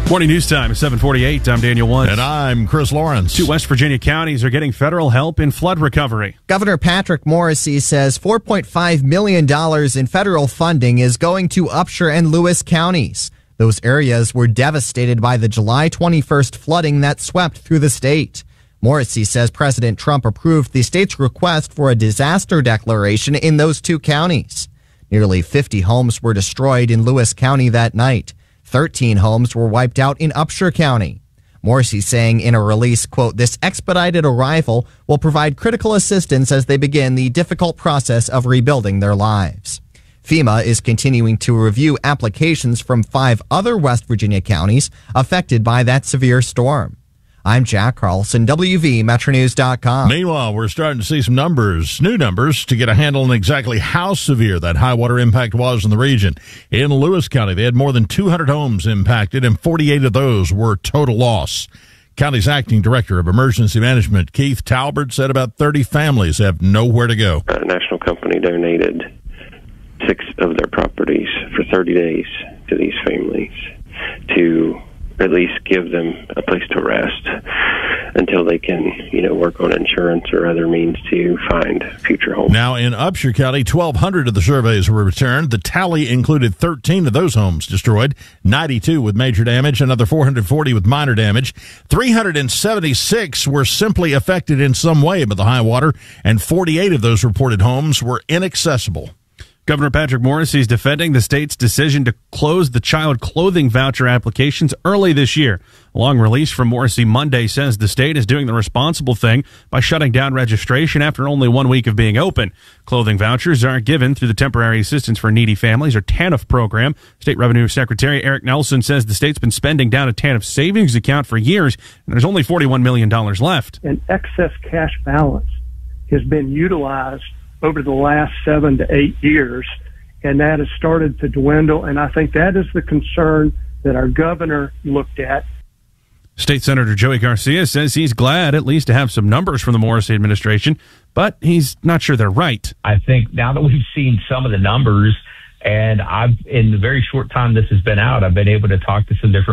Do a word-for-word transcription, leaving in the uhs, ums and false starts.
Morning news time at seven forty-eight. I'm Daniel Woods. And I'm Chris Lawrence. Two West Virginia counties are getting federal help in flood recovery. Governor Patrick Morrisey says four point five million dollars in federal funding is going to Upshur and Lewis counties. Those areas were devastated by the July twenty-first flooding that swept through the state. Morrisey says President Trump approved the state's request for a disaster declaration in those two counties. Nearly fifty homes were destroyed in Lewis County that night. thirteen homes were wiped out in Upshur County. Morrisey saying in a release, quote, "This expedited arrival will provide critical assistance as they begin the difficult process of rebuilding their lives." FEMA is continuing to review applications from five other West Virginia counties affected by that severe storm. I'm Jack Carlson, W V Metro News dot com. Meanwhile, we're starting to see some numbers, new numbers, to get a handle on exactly how severe that high water impact was in the region. In Lewis County, they had more than two hundred homes impacted, and forty-eight of those were total loss. County's acting director of emergency management, Keith Talbert, said about thirty families have nowhere to go. A national company donated six of their properties for thirty days to these families to at least give them a place to rest until they can, you know, work on insurance or other means to find future homes. Now, in Upshur County, twelve hundred of the surveys were returned. The tally included thirteen of those homes destroyed, ninety-two with major damage, another four hundred forty with minor damage. three hundred seventy-six were simply affected in some way by the high water, and forty-eight of those reported homes were inaccessible. Governor Patrick Morrisey is defending the state's decision to close the child clothing voucher applications early this year. A long release from Morrisey Monday says the state is doing the responsible thing by shutting down registration after only one week of being open. Clothing vouchers are given through the Temporary Assistance for Needy Families, or TANF program. State Revenue Secretary Eric Nelson says the state's been spending down a TANF savings account for years, and there's only forty-one million dollars left. An excess cash balance has been utilized over the last seven to eight years, and that has started to dwindle, and I think that is the concern that our governor looked at. State Senator Joey Garcia says he's glad at least to have some numbers from the Morrisey administration, but he's not sure they're right. I think now that we've seen some of the numbers, and I've in the very short time this has been out, I've been able to talk to some different